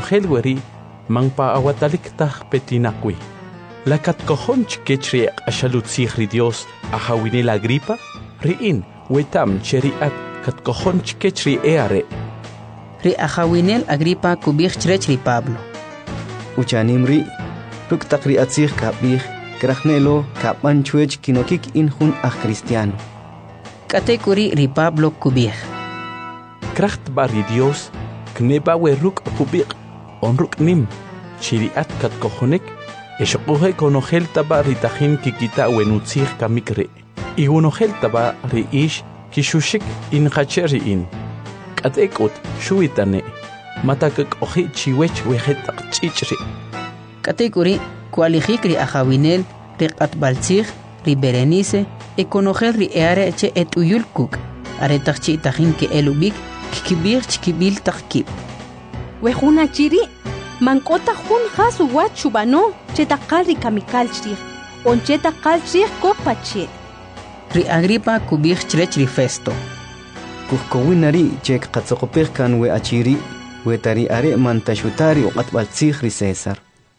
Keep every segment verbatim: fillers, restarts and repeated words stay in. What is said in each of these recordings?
konogel weri mangpa awatalik tah petinakwi. Lakat kohonch kechri ashalut sigri Dios ahawinil Agripa riin wetam cheriat kat kohonch kechri eare. Ri ahawinil Agripa kubich chrecri Pablo. Uchanimri ruk takri atsig kapich krachnelo kapan chuech kinokik injun a cristiano. Katekuri ri Pablo kubich. Kracht bari Dios kneba we ruk kubich onruk nim chiriat kat kohonek eshokuhe konogel taba ritajin kikita wenutzig kamikre. Igunogel taba ri ish kishushik in hacheri in. Katekut shuitane matakak oji chiwech wejetak chichri. Katekuri kualijik ri ahawinel ri qatbaltzig ri Berenice e konogel ri eare che et uyulkuk aretak chi tajin ke elubik kikibir chikibil takkib. Wejuna chiri mankota jun hasu wachubano chetakal ri kamikalchri on chetakal chri kopache. Ri Agripa kubich chrech ri Festo. Kuhkowinari chek qatzokopik kan we achiri we tari are mantashutari o qatbaltzig ri César.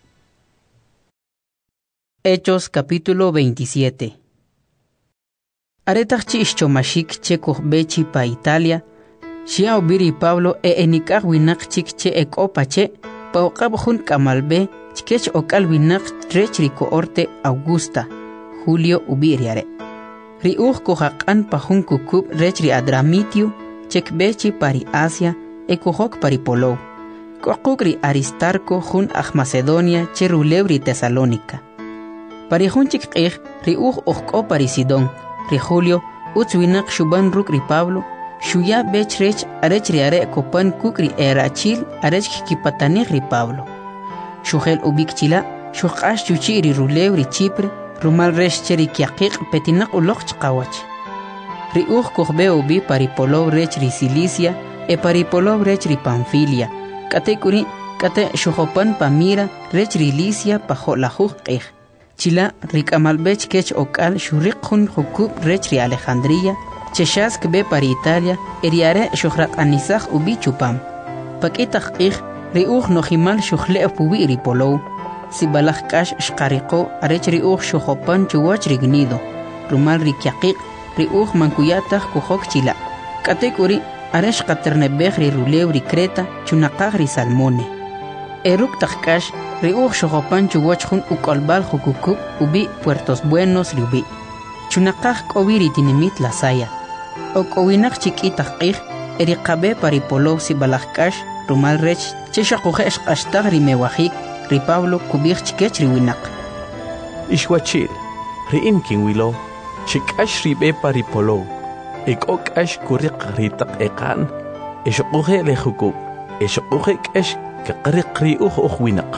Hechos capítulo veintisiete. Aretachchi ischomashik che bechi pa Italia, xia obiri Pablo e enikaj winakchik che ekopache, pa okabjun kamalbe, chkech okal winak trech riko orte Augusta, Julio ubiriare. Ri uj kohaqan pajun kukub rech ri Adramitio, chek bechi pari Asia, e kohok pari Polou. Kohuk ri Aristarco jun aj Macedonia che rulew ri Tesalónica. Pari junchik qih ri uj ojko pari Sidón, ri Julio utzwinak shuban ruk ri Pablo, shuya bech rech arech ri are kopan kuk ri erachil arech kikipatanij ri Pablo. Shugel ubik chila, shuqash chuchi ri rulew ri Chipre, rumal rech cheri kiaqiq petinak uloq chqawach. Ri uj kohbe ubi pari Polov rech ri Cilicia, e pari Polov rech ri Panfilia, kate kuri kate shujopan pamira rech ri Licia pajo la juj qih. Chila rikamalbech kech okal shuriq jun jukub rech ri Alejandría, cheshask be pari Italia, eriare shuhraq anisaj ubi chupam. Pakitaj qih ri uj nojimal shuhle pubi ri Polou, si balaj kash shqariqo arech ri uj shujopan chuwach ri Gnido, rumal ri kiaqiq ri uj mankuyataj kujok chila. Katekuri aresh qaternebej ri rulew ri Creta chunaqaj ri Salmone. Eruk tajkash ri uj shujopan chuwach jun ukolbal jukukub ubi Puertos Buenos ri ubi. Chunaqaj k'obi ri tinimit la Saya. Ok'owinak chik'itaj qih eri qabe pari Polov si balaj kash rumal rech che shaquje shqashtaj ri mewajik ri Pablo kubij chikech ri winaq. Ishwachil riin kinwilo chikash ri be pari Polov ek'okash kuriq ri taq eqan eshquje le jukub eshquje k'esh kaqriq ri uj uj winaq.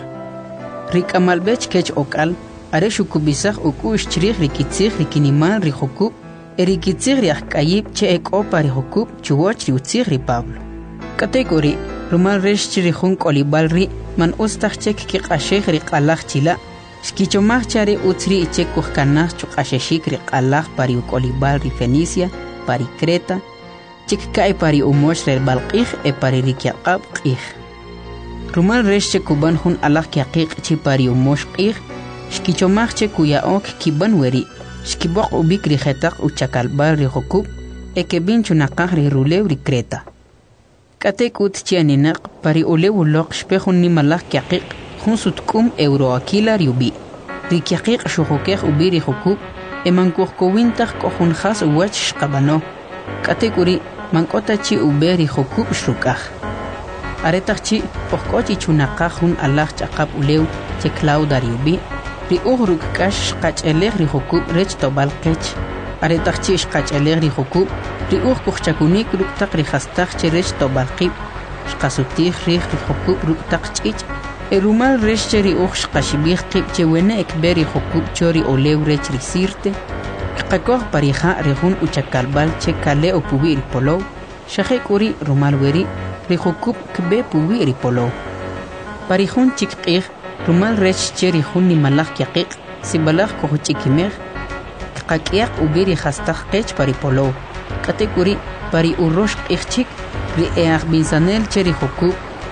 Ri k'amalbech kech okal are shukubisaj ukush chrij ri kitzij ri kinimal ri jukub eri kitzij ri ajk'ayib che ek'opa ri jukub chuwoch ri utzij ri Pablo. Katekuri rumal resh chiri jun k'olibal ri man ustaj chek kiq'ashej ri q'alaj chila, xkichomaj chari utzri ichek kujkanaj chuq'axexik ri q'alaj pari uk'olibal ri Fenicia, pari Creta, chik ka'y pari umoch ri balq'ij e pari ri kyaq'ab q'ij. Rumal resh che kuban jun alaj kyaqiq chi pari umoch q'ij, xkichomaj che kuyaok kiban weri, xkiboq ubik ri jetaq uchakalbal ri jukub, e kebin chunaqaj ri rulew ri Creta. Katekut chianinaq pari ulew uloq shpejun nimalaj kyaqiq jun sutkum euroakila ri ubi. Ri kyaqiq shujukej ubi ri jukub, e mankujkowintaj k'ojun jas uwach shqabano. Katekuri mank'ota chi ube ri jukub shrukaj. Aretaj chi ojk'ochi chunaqaj jun alaj ch'aqap ulew che Clauda ri ubi, ri uj ruk'kax shqach'elej ri jukub rech tobal qech. Aretaj chi shqach'elej ri jukub, ri uj kujchakunik ruk'taq ri jastaj che rech tobal qib, shqasutij rij ri jukub ruk'taq ch'ich', e rumal rech che ri uj shqaxibij qib che wene ekbe ri jukub cho ri olew rech ri Sirte, qakoj parija ri jun uchakalbal che kale upubi ri Polou, xaje kuri rumal weri ri jukub kbe pubi ri Polou. Pari jun chik q'ij rumal rech che ri jun nimalaj kyaqiq si balaj kujuch'ikimej, qak'iyaq ubi ri jastaj qech pari Polou. Katekuri pari urosh q'ij chik ri eaj binsanel che ri jukub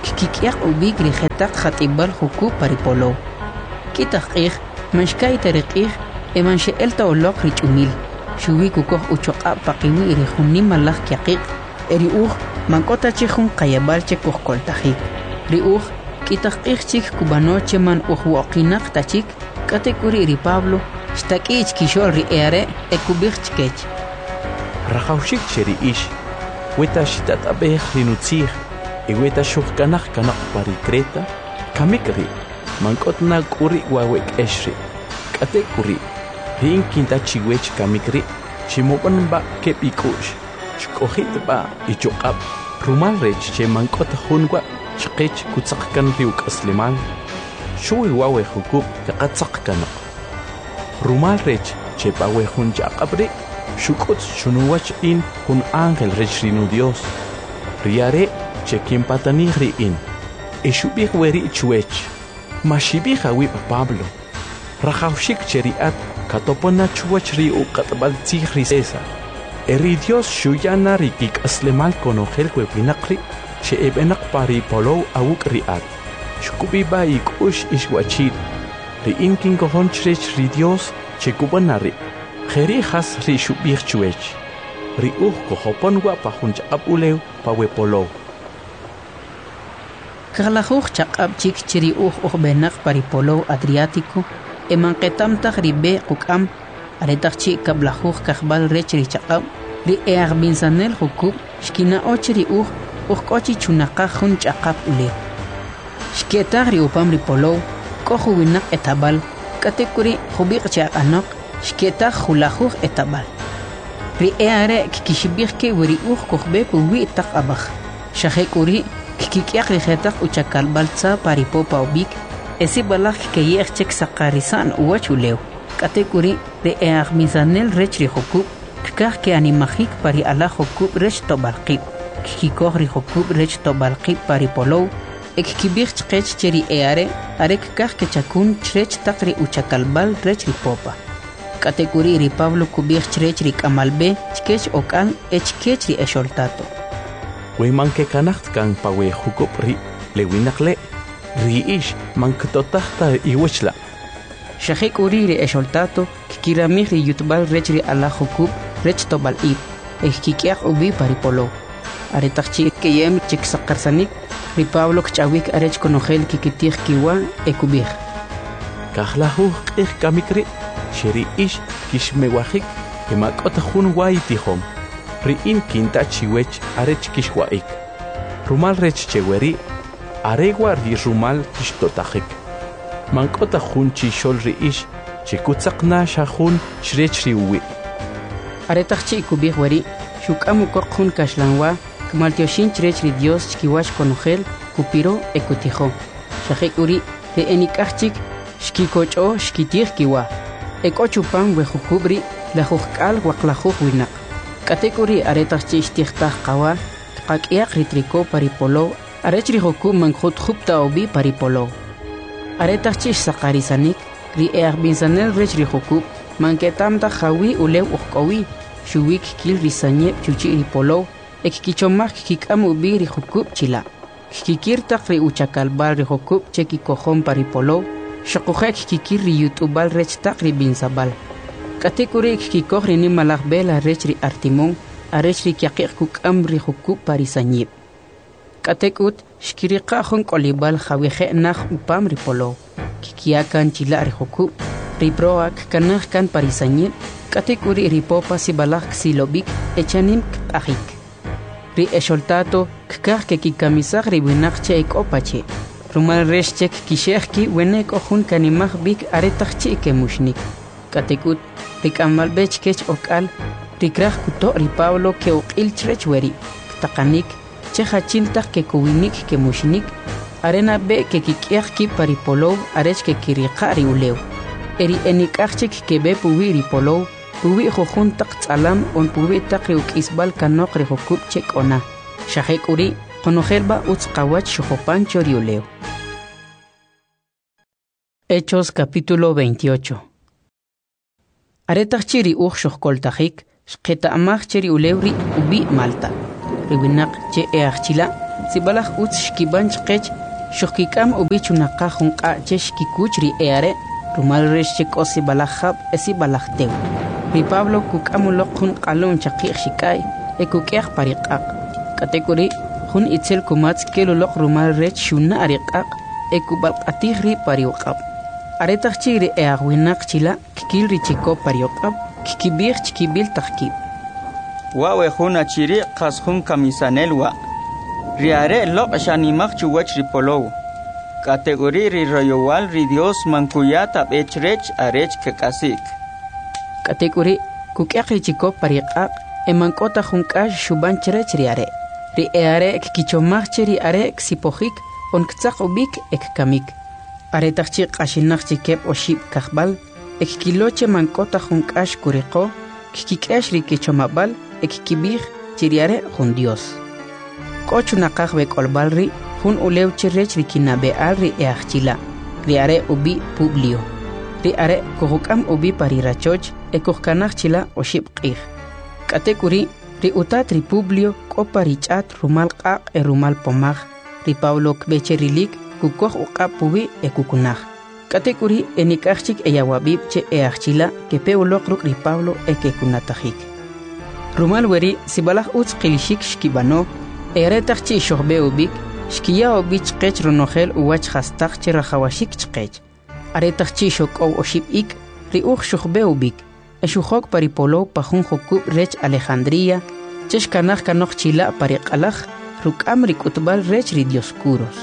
kikikiaq ubik rijetaq khatibal huku paripolo. Kitaq q'ij manxkay tariq'ij eman she'elta oloq rich'umil. Shuwi kukoh uchoqa paqiwi rijunim malaj kiaqiq. Eri uj mankota chijun qayabal che kuhkoltajik. Ri uj kitaq q'ij chik kubanoche man uj woqinaq tachik. Katekuri ri Pablo shtak'ich kishol ri eare ekubij chkech. Rajawshik cheri ish. Weta shitat'abej rinutzij. Y weta shujkanaj kanaq pari Creta. Kamikri. Mankotna kuri wawek eshri. Katekuri. Rin kinta chiwech kamikri. Chimoban ba kepikush. Shkohit ba ichokap. Rumal rech che mankota hunwa. Shkech kutzakkan riuk aslimal. Shui wawe hukub kaqatzak kanaq. Rumal rech che pawe hun jaqabri. Shukut shunuwach in hun ángel rech rinu Dios. Riare che kimpatanij ri in. Eshubih weri chuech. Mashibih awib Pablo. Rajawshik cheriat katopona chuwach ri uqatbal tzij ri César. Eri Dios shuyana rikik aslemal konojel kwepinaqri. Che ebenak pari polow awuk riat. Shukubiba ikush ishwachid. Ri in kinkohon chrech ri Dios che kubanari. Jeri has ri shubih chuech. Ri uj kohopon wa pahunch abulew pawe polow. Kaglajuj chaqab chik chiri uj uj benak paripolo Adriático eman qetamtaj ribe quk'am aretaq chi kablajuj kajbal rech ri chaqab ri eaq binsanel hukub shkina ochri uj uj kochi chunaqaj jun chaqab ule shketaj ri upam ri polo koju winak etabal katekuri jubiq chaqanok shketaj julajuj etabal ri eare kikishibij ke weri uj kojbe puwi taq abaj shajekuri kikiaq rijetaq uchakal baltza paripopa ubik esi balaj ke yechek saqarisan uwachulew katekuri de eaq misanel rech ri hukub kikaq ke animajik pari ala hukub rech tobalqib kikikoj ri hukub rech tobalqib paripolow ekkibij chqech cheri eare arek kaq ke chakun chrech taqri uchakal bal rech ri popa katekuri ri Pablo kubij chrech ri kamalbe chkech okal echkech ri esholtato Weyman ke kanacht kan pawe hukub ri lewinakle ri ish man ktotahta iwechla. Shahik uri ri esholtato kikiramih ri yutbal rech ri ala hukub rech tobal ib ehkikiaq ubi paripolo. Aretaqchi ke yem chik sakarsanik ri Pablo kchawik arech konojel kikitij kiwa ekubij. Kahlahu qih kamikri sheri ish kishmewajik kemakota hun wai tihom. Ri in kinta chiwech arech kishwaik. Rumal rech cheweri aregwa ri rumal kishtotajik. Mankota jun chishol ri ish chikutzakna shahun shrech ri uwi. Aretaqchi kubij weri shukamu kokjun kashlanwa kmaltioshin chrech ri Dios chkiwash konojel kupiro ekutijo. Shahik uri de enikachik shkikocho shkitij kiwa. Ekochupan wejukubri la jujkal waklajuj winak. Katekuri aretaq chixtijtaj qawa qak'iaq ritriko paripolo arech ri hukub mankhut khupta obi paripolo aretaq chix saqarisanik ri eaq binsanel rech ri hukub manketamta jawi ulew uqkowi shuwik kil risanye chuchi ri polo ekkichomaj kikam ubi ri hukub chila kikirtaq ri uchakalbal ri hukub cheki kojon paripolo shaqujek kikir ri yutubal rech taq ri binsabal Katekuri kikoj ri nimalaj bela rech ri Artimon arech ri kiaqiq kuk'am ri hukub parisanyib. Katekut shkiriqa jun kolibal jawije naj upam ri polo. Kikiakan chila ri hukub ri proak kanaj kan parisanyib. Katekuri ri popa sibalaj ksilobik echanim k'ajik. Ri esholtato kkaj ke kikamisaj ri winak che ekopache. Rumal rech chek kishejki wenek ojun kanimaj bik aretaq chi kemushnik. Katekut Rikamal bech kech okal rikraj kuto ri Pablo ke uqil chrech weri taqanik che hachiltaj ke kuwinik ke mushnik arena be ke kikiaq ki paripolo arech ke kiriqa ri ulew eri enikachik ke be puwi ri polo puwi jojun taq tsalam on puwi taq ri ukisbal kanok ri hukub chek ona shahek uri konojelba utz qawach shojopancho ri ulew. Hechos capítulo veintiocho. Aretaq chiri uj shohkoltajik shqeta amaj chiri ulewri ubi Malta. Riwinak che eaq chila sibalaj utz shkibanch qech shukikam ubichu naqajun qache shkikuchri eare rumal resh chekosi balajab esi balajtew ri Pablo kukamuloq jun qalun chaqiq shikay e kukeq pariqaq katekuri jun itzel kumatz keluloq rumal resh shuna ariqaq e kubalqatij ri pariqab aretaq chiri e agwinaq chila kikil ri chiko pariqab kikibir chikibil taqkib wawe juna chiri qas jun kamisanelwa riare loq shanimaq chuwach ri polow kategori ri royowal ri Dios mankuyata bechrech arech kekasik kategori kukeq ri chiko pariqaq e mankota junkash shubanchrech riare ri eare kikichomaq chiri are ksipojik on ktzaq ubik ek kamik aretaq chi qashinaq chikep oshib kajbal ek kiloche mankota junkash kuriqo kikikesh ri kichomabal ek kibij chiriare jun Dios kochu naqaj be kolbalri jun ulew chirech ri kinabeal ri eachila ri are ubi Publio ri are kujukam ubi parirachoch e kujkanaj chila oshib qij katekuri ri utat ri Publio koparichat rumal qaq e rumal pomaj ri Pablo kbecherilik kukoj uqab ubi e kukunaj katekuri enikajchik eyawabib che eachila kepeuloq ruk ri Pablo e kekunatajik rumal weri sibalaj utz qilishik shkibano eretaq chi shoqbe ubik shkiya ubich qech ronojel uwach hastaq chi rajawashik chqech aretaq chi shoqow oshib ik ri uj shoqbe ubik eshujok paripolo pajun jokub rech Alejandría cheshkanaj kanoj chila pariqalaj rukam ri kutbal rech ri Dioscuros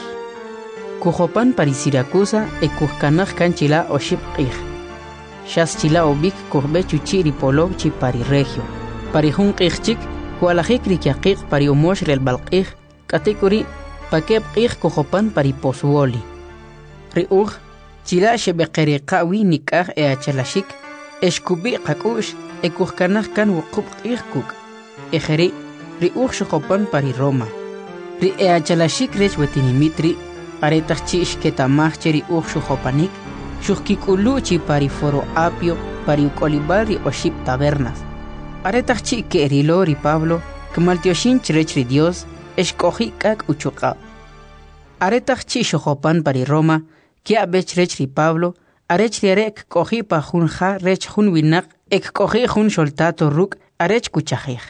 kujopan pari Siracusa e kujkanaj kan chila oshib qij shas chila ubik kujbe chuchi ri polo chi pari regio pari jun qijchik kualajik ri kiaqiq pari umosh rel balqij katekuri pakeb qij kujopan pari posuoli ri uj chila shebeqeriqa wi nikaj e achalashik eshkubi qakush e kujkanaj kan wuqub qij kuk ejeri ri uj shoqopan pari Roma ri e achalashik rech wetinimitri aretaq chi ishketamaj che ri uj shoqopanik shujkikulu chi pari foro apio pari ukolibal ri oshib tabernas aretaq chi kerilo ri Pablo kmaltioshin chrech ri Dios eshkoji kak uchuqa aretaq chi shoqopan pari Roma kia bech rech ri Pablo arech ri arek koji pa jun ja rech jun winaq ek koji jun soltato ruk arech kuchajij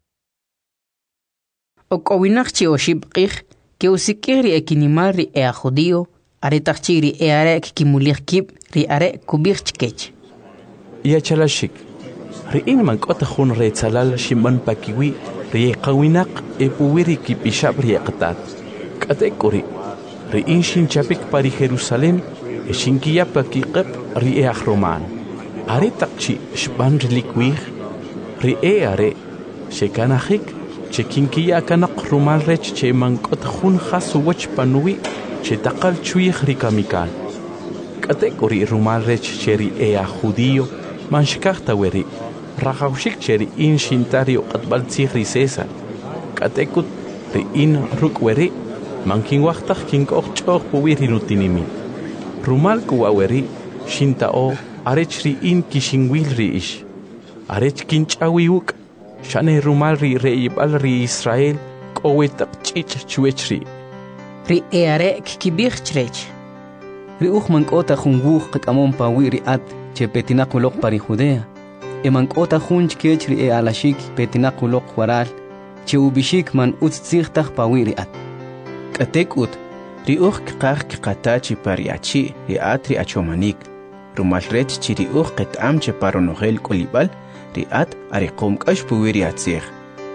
ok winaq chi oshib qij que usikir ri ekinimal ri ea judío aretaq chi ri e arek kimulij kib ri are kubij chkech ya chalashik ri in man kota jun re tsalal shimban pakiwi ri qawinaq e puwiri kibishab ri qtat katekuri ri in shin chapik pari Jerusalem e shinkiya pakiqab ri e roman aretaq chi shban ri likwij ri e are shekanajik chekinkiya kanaq rumal rech che man kota jun khas wach panui che taqal chuij ri kamikal katekuri rumal rech che ri e judío man shkajta weri rajawshik cheri in shintario qatbal tzigri César katekut ri in rukweri mankin waqtaj kinkoq ch'oq puwiri nutinimi rumal kuwaweri shintao arech ri in kishinwil ri ish arech kinch'awiuk shane rumal ri reibal ri Israel qowetaq ch'ich chuechri ri eare kibij chrech ri uj mankota jun wuj qamon pawi ri at che petinaq pari Judea eman kota jun chkech ri e alashik petinaq uloq waral che ubishik man utzigtaj pawiri at katekut ri uj qaq qatachi pariachi ri at ri achomanik rumal rech chi ri uj qetam che paronogel kolibal ri at ari qomqash puwiri atzig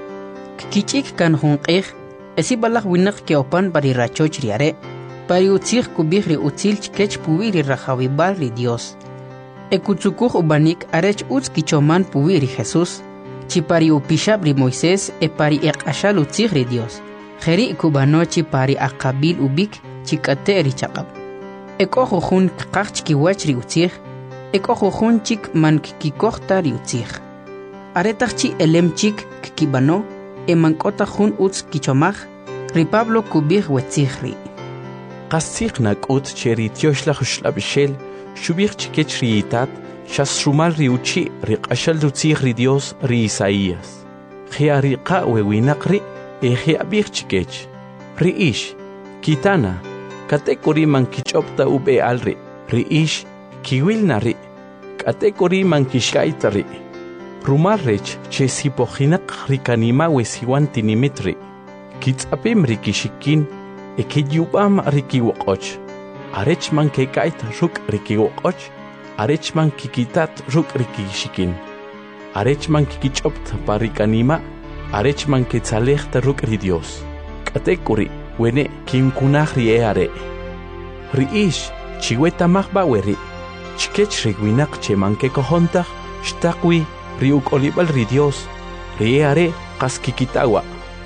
kichik kan jun qij esi balaj winaq ke opan pari rachoch ri are pari utzig kubij ri utzil chkech puwiri rajawibal ri Dios ekutsukuj ubanik arech utz kichoman puwiri Jesús chi pari upishab ri Moisés e pari eqashal utzig ri Dios jeri kubano chi pari aqabil ubik chi kate ri chaqab ekojo jun qaq chkiwach ri utzig ekojo jun chik man kikojta ri utzig aretaq chi elem chik kibano e mankota jun utz kichomaj ri Pablo kubij wetzig ri qastig nakut cheri tioshlaj shlabshel shubich chikech ri itat shas rumal ri uchi ri qashal utzig ri Dios ri Isaías khiari qa we winaqri e khiabich chikech Riish, kitana, katekuri man kichopta ube alri. Riish, kiwilna ri. Katekuri man kishkaita ri. Rumal rech che sipojinak rikanima wesiwanti nimitri. Kitsapim rikishikin, ekiyubam rikiwokoch. Arech man kekaita ruk rikiwokoch. Arech man kikitat ruk rikishikin. Arech man kikichopta parikanima. Arech man ketzalechta ruk ri Dios. Katekuri, wene kinkunah rieare. Riish, chiweta mahbaweri. Chikech rigwinak che man kekohontach, shtakwi, riuk olibal ri Dios. Rieare, kaskikitawa.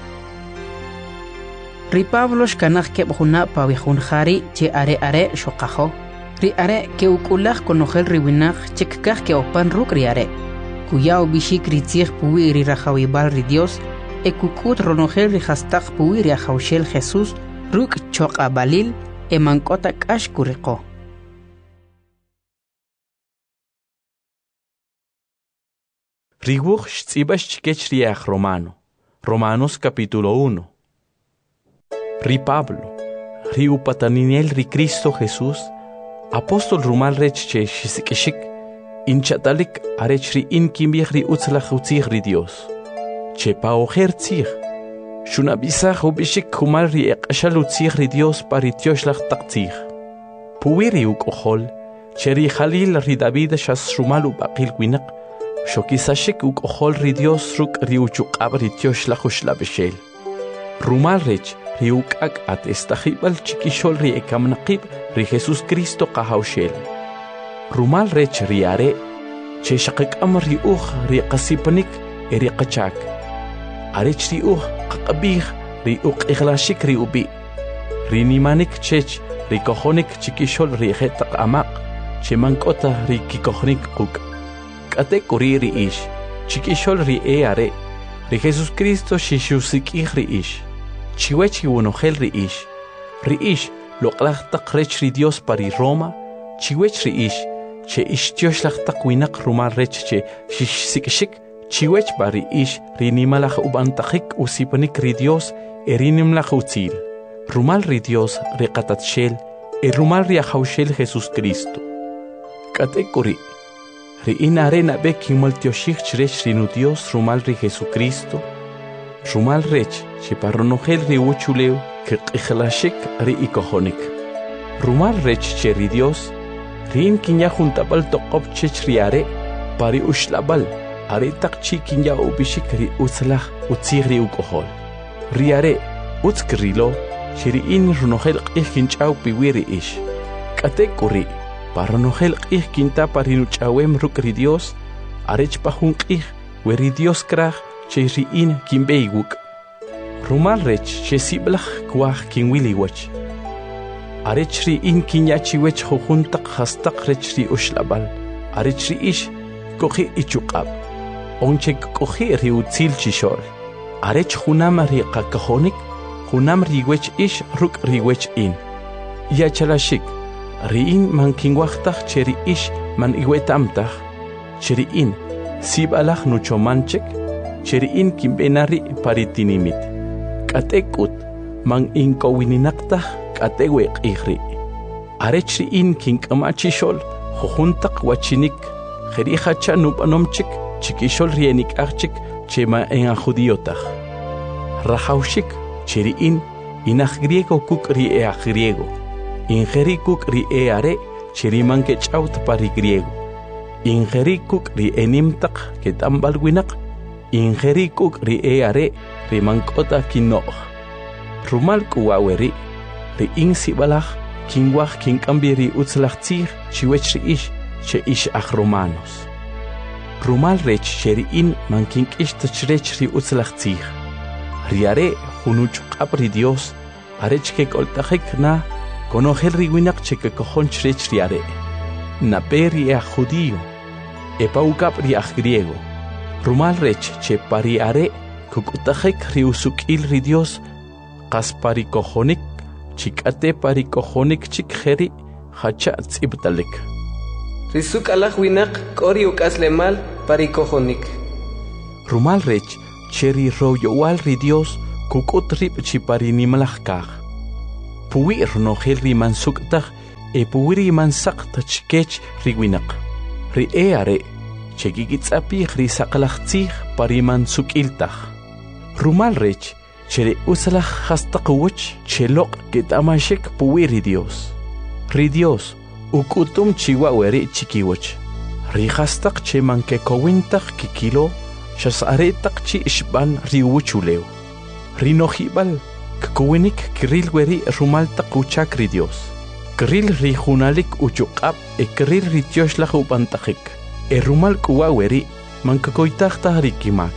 Ri Pablo shkanach kebjuna pawihun jari che are are shokajo. Ri are ke ukulach konojel riwinach chekkach ke opan ruk ri are. Kuyao bishik ritzich puwi ri rajawibal ri Dios. Ekukut ronojel ri hastak puwi ri ajaushel Jesús ruk choka balil e mankota kash kuriko. Riguch tzibas chikech riach Romano. Romanos capítulo uno. Ri Pablo, ri upataninel ri Cristo Jesús, apóstol rumal rech che shisikishik, inchatalik arech ri inkimbich ri utzlach utzich ri Dios. Che paojer tzich, shunabisach ubishik humal ri eqashal utzich ri Dios paritioslach taktzich. Puwiri ukohol, che ri Jalil ri David shas rumal ubaqil winak, shokisashik ukohol ri Dios ruk ri uchukab ri tioslach ushlabeshel. Rumal rech, riuk ak at estajibal chikishol ri ekamnaqib ri Jesus Cristo qahawshel. Rumal rech riare, che shaqikam ri uj ri qasipanik e ri qachak. Arech ri uj qaqabih ri uq iglashik ri ubi. Ri nimanik chech ri kohonik chikishol ri jetaq amaq, che mankota ri kikohnik quk. Katek uri ri ish, chikishol ri e are, ri Jesus Cristo shishusik ri ish. Chiwechi unojel ri ish. Ri ish loqlachtak rech ri Dios pari Roma. Chiwech ri ish. Che ish tioslachtak winak rumal rech che shishsikishik. Chiwech pari ish ri nimalach ubantajik usipanik ri Dios e rinimlach utzil. Rumal ri Dios ri qatatshel e rumal ri ajaushel Jesus Cristo. Katekuri. Ri inarena be kimal tioshik rech ri nu Dios rumal ri Jesucristo. Rumal rech, che parronojel ri uchuleu, que qijlashik ri ikohonik. Rumal rech che ri Dios, rin kinya juntabal toqop chech riare, pari ushlabal, are takchi kinya ubishik ri utzlach, utzig ri ukohol. Riare, utzkrilo, che ri in runojel qih kinchau piwiri ish. Katek uri, parronojel qih kinta parinuchawem ruk ri Dios, arech pahun qih, we ri Dios krach, che riin kimbeiguk. Rumal rech che siblach kwach kinwiliwach. Arech riin kinyachiwech hojuntak hastak rech ri ushlabal. Arech ri ish kohi ichukab. Onche kohi ri utzil chishol. Arech hunam ri qakahonik, hunam riwech ish ruk riwech in. Yachalashik, riin man kinwachtach che ri ish man iwetamtach. Che riin sibalach nuchomanchek, cheriin kimbenari paritinimit. Katekut man inkowininaktah kateweq ihri. Arechri in kinkamachishol hojuntak wachinik jerihacha nupanomchik chikishol rienik archik chema en judiotah. Rajaushik cheriin inaj griego kuk ri ea griego. Ingeri kuk ri eare cheriman kechaut pari griego. Ingeri kuk ri enimtak ketambal winak. Ingeri kuk ri eare ri mankota kinoj. Rumal kuwaweri ri in sibalach kinwach kinkambi ri utzlach tzir chiwech ri ish che ish ach romanos. Rumal rech cheri in man kinkish tachrech ri utzlach tzir. Riare junuchukab ri Dios arech ke koltajek na konojel ri winak che ke kojon chrech riare. Na peri ea judío e paukab ri ach griego. Rumal rech che pariare kukutajek ri usukil ri Dios qas parikojonik chikate parikojonik chikheri hacha tzibtalik. Risuk alaj winak kori ukaslemal parikojonik. Rumal rech cheri royowal ri Dios kukut rip chipari nimalakak. Puwi ronogel riman suktak e puwi riman sak tachkech riwinak. Ri e are chekikitsapi risakalaktsik pariman sukiltak. Rumal rech chere usalak hastakuwach chelok kitamashek puwi ri Dios. Ri Dios ukutum chiwaweri chikiwach. Ri hastak che manke kowintak kikilo shasaretak chi ishban riwuchuleo. Ri nojibal kuwinik kiril weri rumaltak uchak ri Dios. Kiril ri junalik uchukap e kiril ri tioslak upantakik. E rumal kuwaweri mankakoitakta rikimak.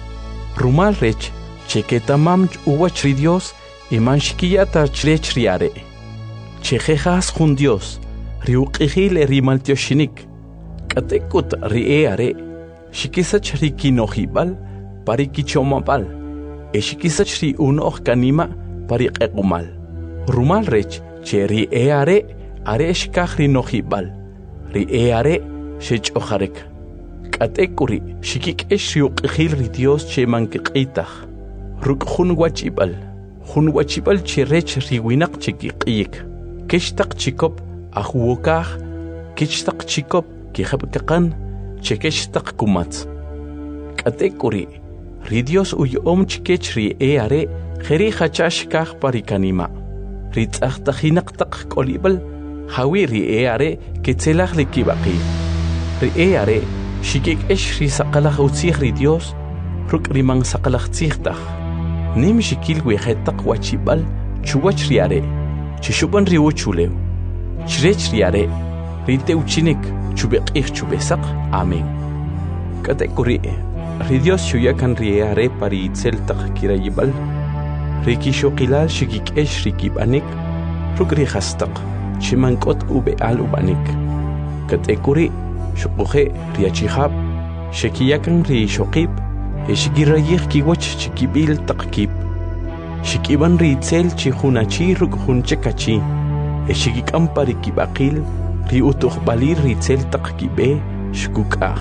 Rumal rech cheketamam uwach ri Dios e manshkiyata chrech riare. Chejejas jun Dios riuqihil e rimaltioshinik. Katekut ri e are shikisach rikinojibal parikichomapal. E shikisach ri unoh kanima pariqekumal. Rumal rech che ri e are are shkaj rinojibal. Ri e are shech ojarek. Katekuri shikik esh riuqihil ri Dios che mankiqitaj. Ruk jun wachibal. Jun wachibal che rech riwinak chikiqiyik. Keshtak chikop ahuokaj. Keshtak chikop kijabkakan chekeshtak kumatz. Katekuri ri Dios uyom chikech ri e are jeri hachash kaj parikanima. Ri tzahtajinaktak kolibal hawi ri e are ketzelaj likibaqi. Ri e are shikik esh ri sakalaj utzij ri Dios ruk riman sakalaj tzijtaj. Nim shikil wejetak wachibal chuwach ri are chishuban ri uchuleu. Chrech ri are ri teuchinik chubeqih chubesak. Amén. Katekuri ri Dios shuyakan ri e are pari itzeltak kirayibal. Ri kishokilal shikik esh ri kibanik ruk ri hastak chimankot ube al ubanik. Katekuri shukuje ri achihab shekiyakan ri shokib e shikirayih kiwach chikibil takkib. Shikiban ri itzel chihunachi ruk hunchekachi e shikikam pari kibakil ri utuhbalir ri itzel takkibe shkukah.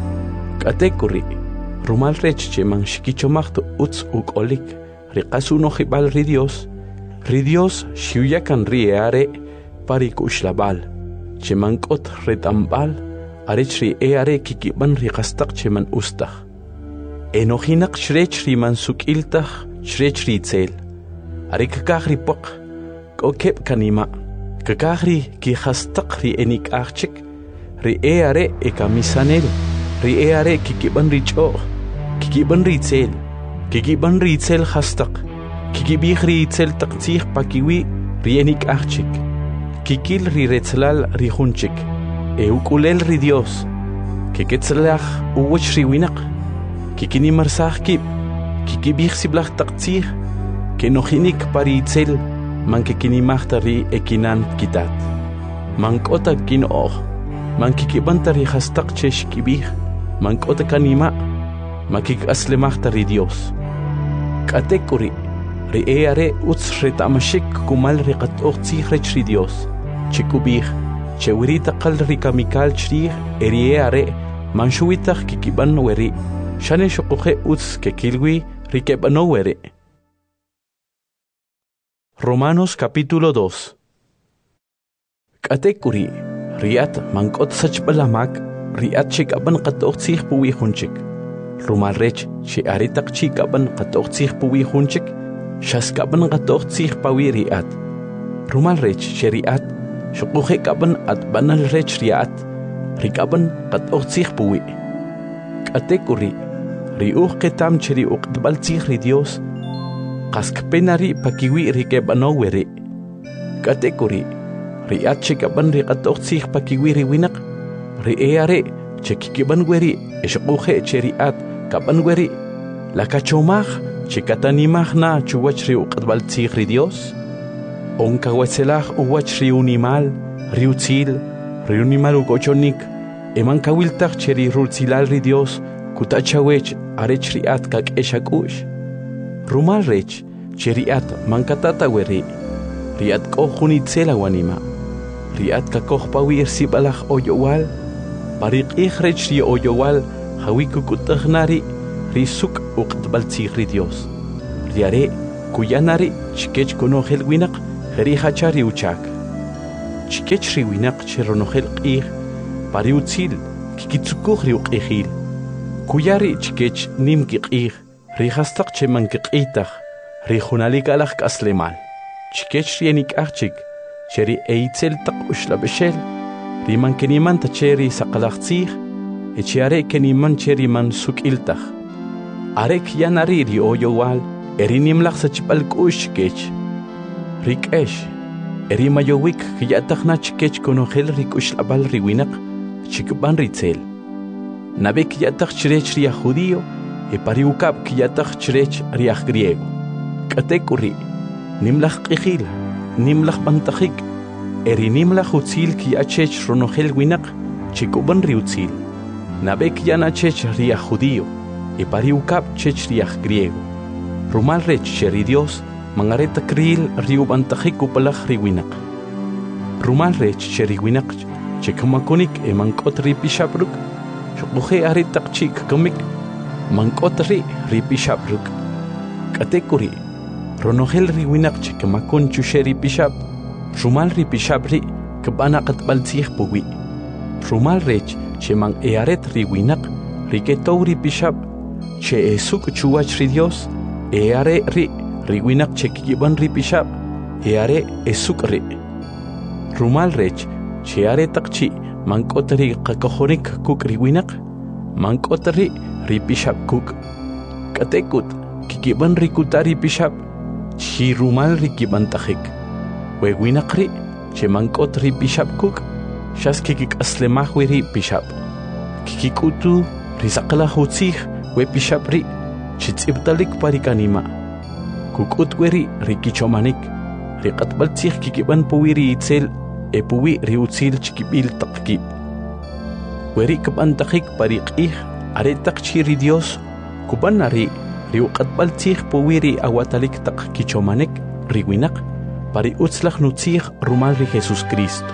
Katekuri rumal rech cheman shikichomachto utz ukolik ri qasunojibal ri Dios. Ri Dios shiuyakan ri e are pari kushlabal chemankot retambal arech ri e are kikiban ri qastak cheman ustaj. Enojinak shrech ri mansukiltaj shrech ri itzel. Ari kakaj ri pok kokep kanima. Kakaj ri kijastak ri enik achik. Ri e are e kamisanel. Ri e are kikiban ri ch'oj. Kikiban ri itzel. Kikiban ri itzel hastak. Kikibij ri itzel taktzij pakiwi ri enik achik. Kikil ri retzlal ri junchik. E ukulel ri Dios. Kiketzlaj uwach ri winak. Kikinimarsaj kip. Kikibij siblaj taktzij. Kenojinik pari itzel man kikinimajta ri ekinan kitat. Man kota kinoj. Man kikibanta ri hastak che shkibij. Man kota kanima. Man kikaslemajta ri Dios. Katekuri ri e are utz retamashik kumal ri qatoj tzij rech ri Dios. Chikubij chewirita qal ri kamikal chrij eri e are man shuwitaj kikiban weri. Shane shokuje utz kekilwi ri kebano weri. Romanos capítulo dos. Katekuri riat mankot sachbalamak riat chikaban qatoj tzij puwi junchik. Rumal rech che aritak chikaban qatoj tzij puwi junchik shaskaban qatoj tzij pawi riat. Rumal rech che riat shokuje kaban at banal rech riat rikaban qatoj tzij puwi. Katekuri riuj ketam cheri uqtbal tzij ri Dios qaskpenari pakiwi ri kebano weri. Katekuri riat chikaban ri qatoj tzij pakiwi ri winak. Ri e are chekikiban weri eshokuje che riat kaban weri. La kachomaj chikatanimaj na chuwach ri uqtbal tzij ri Dios. Onka wetzelaj uwach ri unimal ri utzil ri unimal ukochonik. Eman kawiltaj che ri rutzilal ri Dios kutachawech arech riat kak eshakush. Rumal rech che riat mankatata weri. Riat kohun itzela wanima. Riat kakoj pawi irsibalaj oyowal. Pariqij rech ri oyowal hawi kukutaj nari ri suk uqtbal tzij ri Dios. riare kuyanari chikech konogel winak heri hachari uchak chikech ri winak cheronogel qih pari utzil kikitsukuk ri uqihil kuyari chikech nim qih ri hastaq cheman qitaq ri hunalik alaq kaslemal chikech ri enik archik cheri eitzel taq ushlabeshel ri man keniman ta cheri saqalaqtzih echiare keniman cheri man sukiltaq arek yanari ri oyowal erinim laxsachpal kush kech rikesh eri mayowik kiyataqna chikech konogel rikush labal riwinak chikban ritzel nabek yataq chrech ri judío e pariukab kiyataq chrech ri griego katekuri nimlaq qihil nimlaq bantaxik eri nimlaq utzil kiyachech ronogel winak chikuban ri utzil nabek yana chech ri judío e pariukab chech ri griego rumal rech cheri Dios mangareta kril riubantajik upalaj riwinak rumal rech cheri winak chekamakonik e mankot ri pishabruk choqoje aritaq chik komik mankot ri ri pishabruk katekuri ronogel riwinak chekamakon chusheri pishab rumal ri pishabri kabana qatbaltzih puwi rumal rech cheman earet riwinak riketowri pishab che esuk chuwach ri Dios eare ri riwinak chekiban ri pishab eare esuk ri rumal rech cheare taqchi mankotri qakohorik kuk riwinak mankotri ri pishab kuk katekut kikiban ri kutari pishab chi rumal ri kiban tajik wewinak ri che mankotri pishab kuk shas kikik aslemah ri pishab kikikutu ri saqla hutzih we pishab ri chitzibtalik parikanima kukutweri rikichomanik riqatbaltzih kikiban puwiri itzel e puwi riutzil chikibil taqkib weri kabantakik pariqih aretaq chiri Dios kubanari riuqatbaltzih puwiri awatalik taq kichomanik riwinak pari utzlaq nutzih rumal ri Jesus Cristo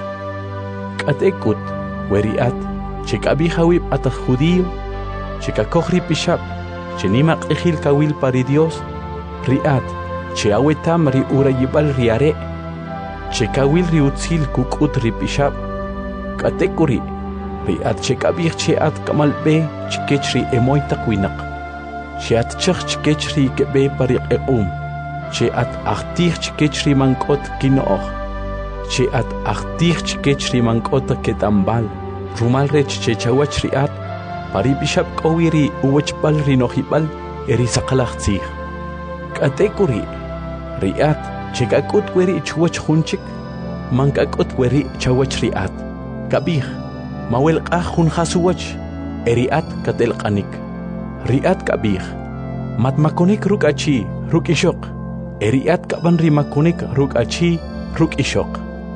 katekut weri at chekabihawib ataq judío chekakojri pishab chenima qihil kawil pari Dios riat che awetam ri urayibal riare che kawil ri utzil kukut ri pishab katekuri riat che kabih che at kamal be chikech ri emoy taqwinak che at chakh chikech ri kebe pari qeum che at achtih chikech ri mankot kinoh che at achtih chikech ri mankot ketambal rumal rech che chawach riat pari pishab kawiri uwachbal ri nohibal eri saqalaqtzih katekuri riat chekakut weri chuwach hunchik mankakut weri chawach riat kabih mawel qahun khasuwach eriat katelqanik riat kabih matmakonik rukachi rukishok eriat kaban rimakonik rukachi rukishok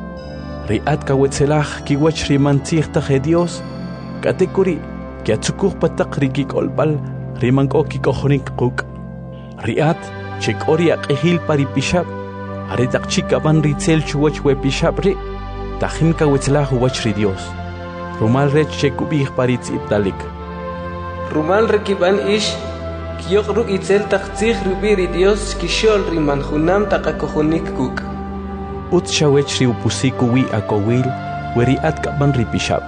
riat kawetzelaj kiwach rimantzih taje Dios katekuri kiatsukuj pataq rikikolbal rimanko kikojonik quk riat chekori aqihil pari pishab aretaq chikaban ritzel chuwach we pishab ri tajin kawetzlah wach ri Dios rumal rech chekubih pari tzibtalik rumal rekiban ish kiyok ruk itzel taqtzih rubi ri Dios kishol riman junam taqakojonik kuk ut shawech ri upusiku wi akowil weri at kaban ri pishab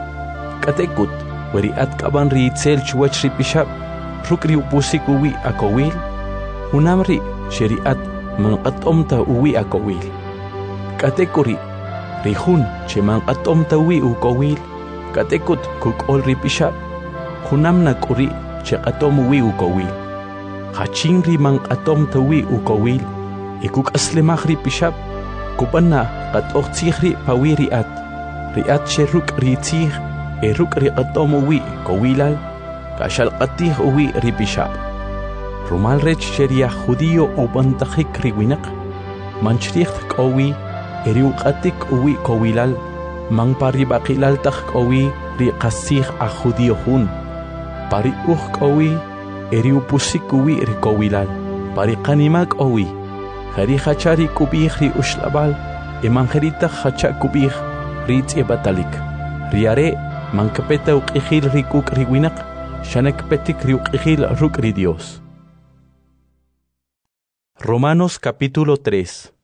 katekut weri at kaban ri itzel chuwach ri pishab ruk ri upusiku wi akowil unamri sheriat manqatomta uwi akowil katekuri rihun che manqatomta uwi ukowil katekut kukol ri pishab hunamna kuri che qatom uwi ukowil hachin ri manqatomta uwi ukowil ikuk aslemah ri pishab kubanna qatoqtzih ri pawiri at riat che ruk ri tzih e ruk ri qatom uwi kowilal kashal qatih uwi ri pishab rumal rech cheria judío o bantajik riwinak manchricht kowi eri uqatik uwi kowilal man pari baqilal tak kowi ri qasih a judío hun pari uq kowi eri upusik uwi ri kowilal pari qanimak owi khari khachari kubih ri ushlabal e manjerita khacha kubih ri tzibatalik riare mankapeta uqihil ri kuk riwinak shanak petik ri uqihil ruk ri Dios Romanos capítulo tres.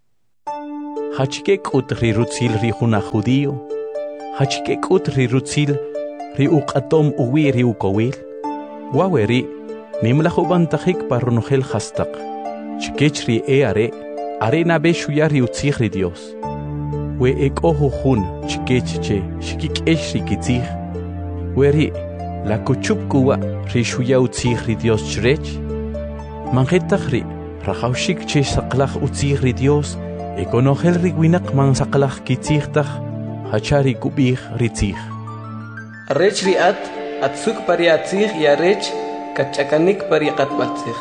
Hachike kut ri rutzil ri juna judío. Hachike kut ri rutzil ri uqatom uwi ri ukowil. Waweri nimla hubantajik parronogel hastak. Chikech ri e are are nabe shuya ri utzig ri Dios. We ek ojo jun chikech che shikik esh ri kitzig. Weri la kuchup kuwa ri shuya utzig ri Dios chrech. Manjetach ri rajaushik che saklach utzig ri Dios. Ekonogel ri winak man saklach kitzigtach. Hachari kubig ri tzig. Arrech ri at atsuk pari atzig y arrech kachakanik pari katbatzig.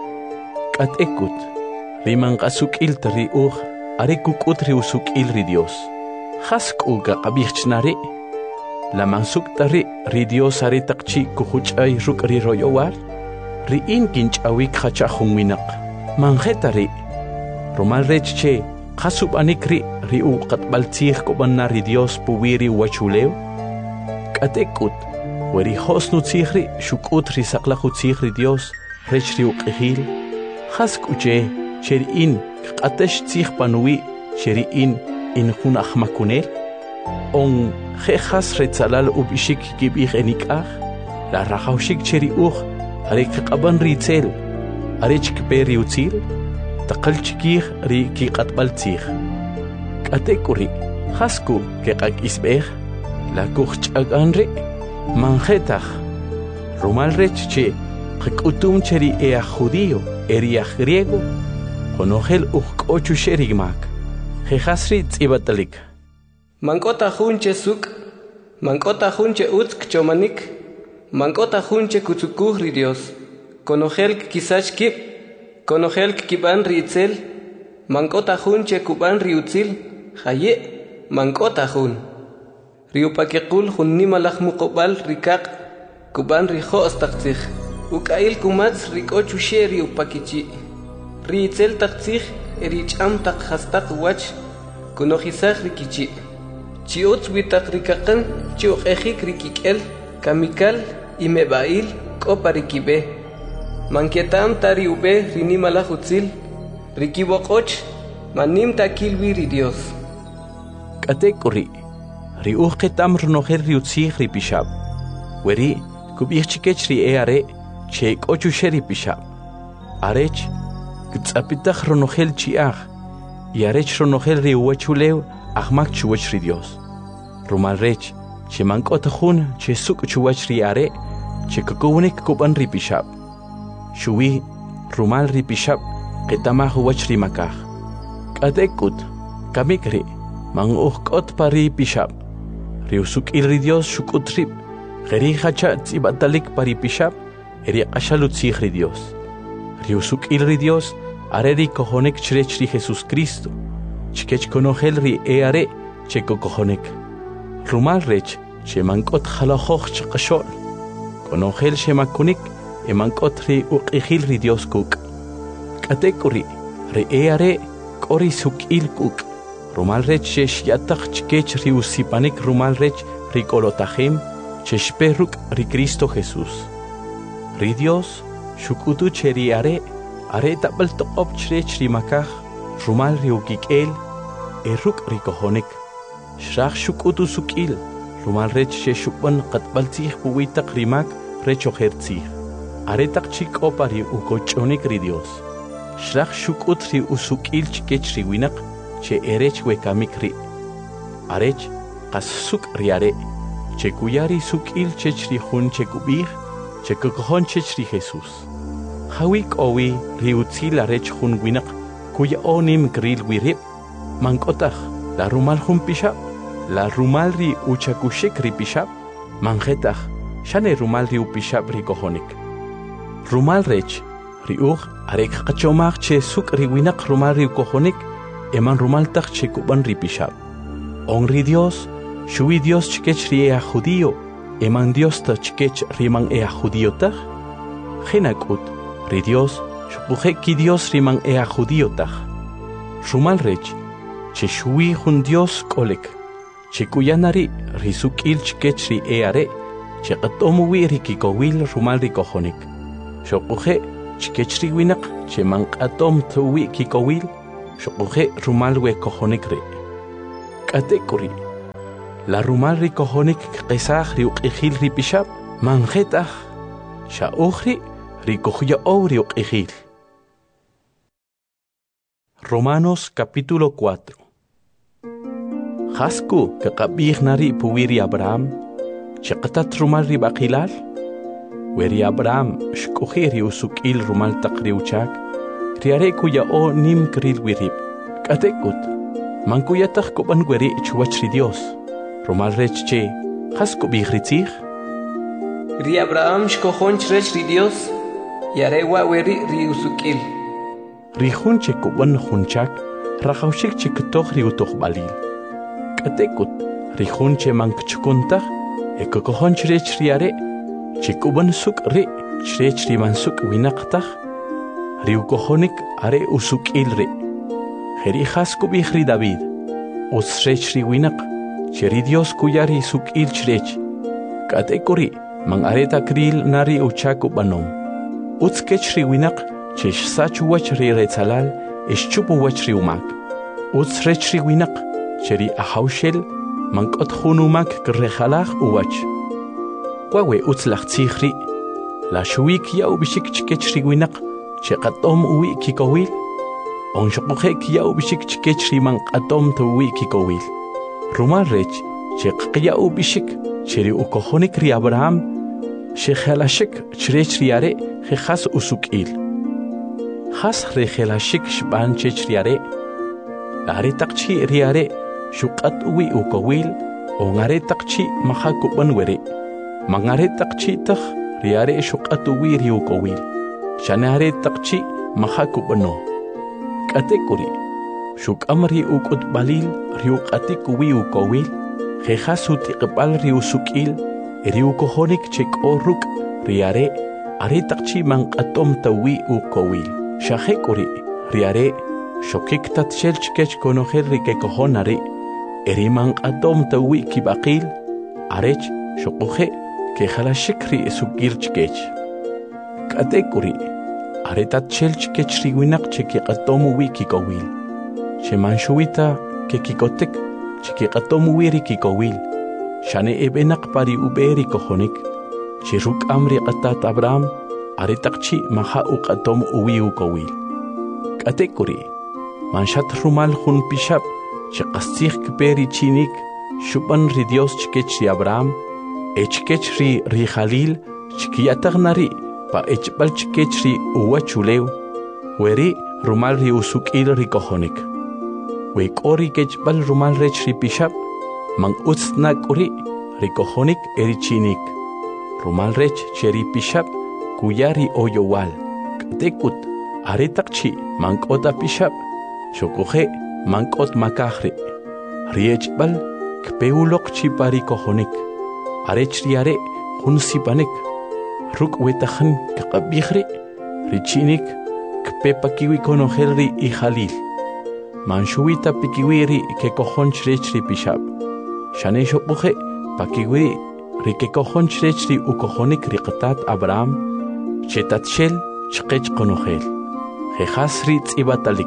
Kat ekut riman kasuk il tri uj are kukut ri usuk il ri Dios. Hask uga qabichchnare la mansuk tari ri Dios are takchi kuhuchay ruk ri royowar ri in kinch awik hacha hunwinak manjetari romal rech che khasub anikri ri u qatbaltzig kobanna ri Dios puwiri wachuleo kat ekut weri hosnu tzigri shukut ri saqlaqu tzigri Dios rech ri uqihil hask uche sheri in qatesh tzig panui sheri in in hun ahmakunel on khas retzalal ubishik kibig enikah la rahaushik sheri uq are qaban ritzel are chkperi utzil taqal chikig ri ki qatbal tzig qatekuri hasku ke qak isbeh la kuch'aganri manjetach rumal rech che qkutum cheri e judío eria griego konogel uq ochu sherigmak jehasri tsibatalik Mankota junche suk, mankota junche utsk chomanik, mankota junche kutsukuh ri Dios, konogel kisach kip, konogel kiban ritzel, mankota junche kuban riutzil, haye, mankota jun. Riupakekul jun nimalach mukobal rikak, kuban rijo ostakzig, ukail kumats rikochu she riupakichi, ritzel takzig, ericham tak hastak wach, konojisach rikichi. Chiuts witak rikakan, chiuk ejik rikikel, kamikal, imebail, koparikibe. Mankietam tari ube, rinimala hutzil, rikibokoch, manim takil wiri Dios. Katekuri, riuch ketam runoher riutzig ripishab. Weri, kubich chikech ri eare, cheik ochu sheri pishab. Arech, gtsapitach runohel chiach, yarech runohel riuachuleu, Ahmak chuwach ri Dios. Rumal rech, che mankot jun, che suk chuwach ri are, che kukunik kuban ri pishab. Shuwi, rumal ri pishab, ketamah wach ri makah. Kadekut, kamikri, mang uhkot pa ri pishab. Riusuk il ri Dios shukut rip, geri hacha tsibatalik pa ri pishab, eri ashalut sig ri Dios. Riusuk il ri Dios, are ri kohonek chrech ri Jesus Cristo. Chikech konogel ri eare cheko kohonek. Rumal rech che mankot khalahoch chqashol. Konogel she makunik e mankot ri uqihil ri Dios kuk. Katekuri ri eare kori sukil kuk. Rumal rech she shiatach chikech ri usipanik rumal rech ri kolotahim che shperuk ri Cristo Jesus. Ri Dios shukutu che ri are are tabal toqop chrech ri makah rumal riukikel eruk rikohonik shrach shukutu sukil rumal rech she shukban qatbaltzig puwitak rimak recho hertzig aretak chik opari ukochonik ri Dios shrach shukut ri usukil chikech ri winak che erech wekamik ri arech qas suk ri are che kuyari sukil chech ri hun che kubig che kokohon chech ri Jesus hawik owi ri utzil arech hun winak kuya onim grill wirip mankotach la rumal jun pishab la rumal ri uchakushik ri pishab manjetach shane rumal ri upishab ri kohonik rumal rech ri uj arek qachomach che suk ri winak rumal ri kohonik eman rumal tach che kuban ri pishab on ri Dios shuwi Dios chikech ri ea judío eman Dios ta chikech riman ea judío tach genakut ri Dios Shukuje ki Dios riman ea judío taj. Rumal rech, che shui jun Dios kolek, che kuyanari risuk il chkech ri eare, che qatomu wi rikikowil rumal rikohonik. Shukuje chkechri winak che manqatom tuwi kikowil shoqoje rumal we kojonik re katekuri la rumal ri kojonik qesaj ri uqijil ri pishab manjetaj sha ukhri ri kohya ori uqijil. Romanos capítulo cuatro. Hasku que qabih nari puwiri Abraham chaqatat rumal ri baqilal weri Abraham shkuhiri usukil rumal taqriuchak riare kuya o nim kril wirib katekut mankuyataq kuban weri chuwachri Dios rumal rechche hasku bihritzig ri Abraham shkohonch rech ri Dios yare wa weri ri usukil Rihun che kuban hunchak rajaushik che ktoh riutoh balil katekut rihun che mankchukunta e kokohon chrech riare che kuban suk re chrech rimansuk winaqtah riukohonik are usukil re heri hasku bihri David usrech ri winaq cheri Dios kuyari sukil chrech katekuri man areta kril nari uchaku banom utskech ri winaq Chesh sachu wachri retzalal ish chupu wachri umak. Uts rechri winak cheri ahaushel mankot hunumak krejalach uwach. Wawe uts lachzichri la shuik ya ubishik chikechri winak chekatom uwi kikowil. On shokujek ya ubishik chikechri mankatom tu uwi kikowil. Rumal rech chekya ubishik cheri ukohonik ri Abraham shekhalashik chrechri are jejas usukil. Has rejelashik shban chechriare are takchi riare shuqat uwi ukowil ongare takchi mahakuban were mangare takchi takh riare shuqat uwi ri ukowil shanare takchi mahakubano katekuri shukamri ukut balil riuqati uwi ukowil jehasuti qbal ri usukil ri ukohonik chek oruk riare are takchi manqatom tawi ukowil Shahekuri, riare, shokik tat shelchkech konoher rike kohonari, eriman adom tawi kibakil, arech, shokuhe, ke halashikri sugirchkech. Katekuri, aretat shelchkech riwinak cheki atomu wiki kowil. Shemanshuita ke kikotek, cheki atomu wiri kikowil. Shane ebenak pari uberi kohonik, chiruk amri atat Abraham, Aretakchi maha uqatom uwi ukowil. Katekuri, manshat rumal hun pishab, chaqastikh kperi chinik, shuban ri Dios chkech ri Abraham, echkech ri ri Khalil, chkiyatagnari, pa echbal chkech ri uwachulew, weri rumal ri usukil ri kohonik. Wekori kechbal rumal rech ri pishab, mang utsnak uri ri kohonik eri chinik. Rumal rech cheri pishab, Kuyari oyowal, katekut, aretakchi, mankota pishab, shokoje, mankot makahre, riechbal, kpeulok chipari kohonik, arechriare, hunsipanek, ruk wetahan kakabihre, richinik, kpepakiwi konoherri y halil, manshuita pikiwiri ke kohon chrechri pishab, shane shokoje, pakiwi, rike kohon chrechri ukohonik rikatat Abraham, Chetatshel chqech qonohel jehasri tsibatalik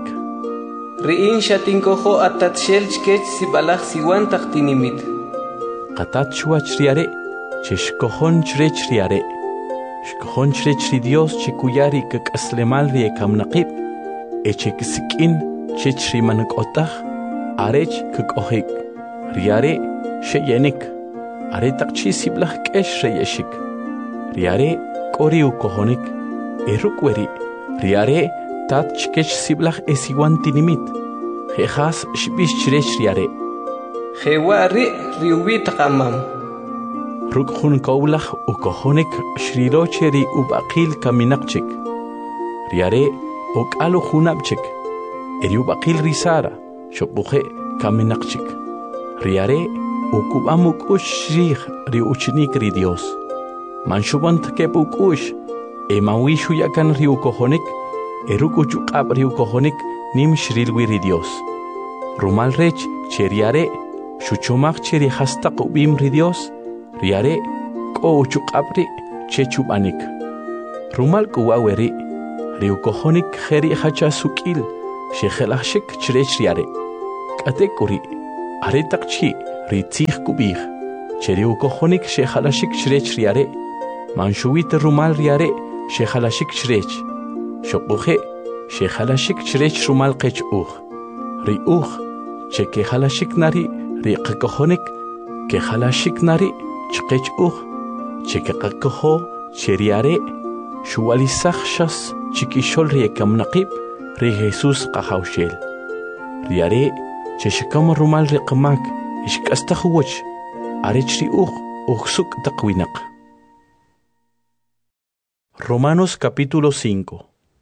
Riin shatinkojo atatshel chkech sibalaj siwan taqtinimit qatat chuach riare cheshkojon chrech riare shkojon chrech ri Dios chikuyari kakaslemal ri ekamnaqib echekisikin chech ri manqotaj arech kakojik riare sheyenik are taqchi siblaj kesh reyeshik riare Kori ukohonik, erukweri, riare, tat chkech siblach esiwantinimit, jejas shbish chrech riare. Jewari riubi taqamam. Rukhun kaulach ukohonik shrirocheri ubaqil kaminakchik. Riare, okalu hunabchik, eri ubaqil risara, shopuje kaminakchik. Riare, ukubamuk ushrich riuchnik ri Dios. Manshubant kepukush, e mawishu yakan riu kohonik, e rukuchu qab riu kohonik, nim shrilwi ri Dios. Rumal rech, cheriare, shuchomak cheri hastaq ubim ri Dios, riare, ko uchu qabri, chechubanik. Rumal kuwaweri, riukohonik kheri hacha sukil shekhelashik chirechriare katekuri aretaqchi ritzih kubih cheriukohonik shekhalashik chirechriare manshuit rumal riare shekhalashik chirech shoquhe shekhalashik chirech rumal qech uh riuh cheke halashik nari riqakohonik ke halashik nari chqech uh cheke qakoho cheriare shualisakh shas chikishol riekam naqib ri Jesus qahawshel riare cheshkam rumal riqmak ishkastakhwach arechri uh uksuk taqwinaq. Romanos capítulo cinco.